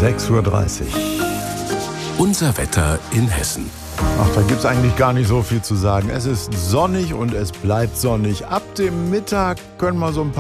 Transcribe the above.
6:30 Uhr. Unser Wetter in Hessen. Ach, da gibt's eigentlich gar nicht so viel zu sagen. Es ist sonnig und es bleibt sonnig. Ab dem Mittag können wir so ein paar